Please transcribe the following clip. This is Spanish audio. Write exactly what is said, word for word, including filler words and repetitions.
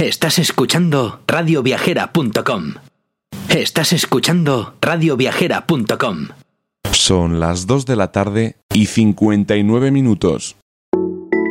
Estás escuchando radio viajera punto com. Estás escuchando radio viajera punto com. Son las dos de la tarde y cincuenta y nueve minutos.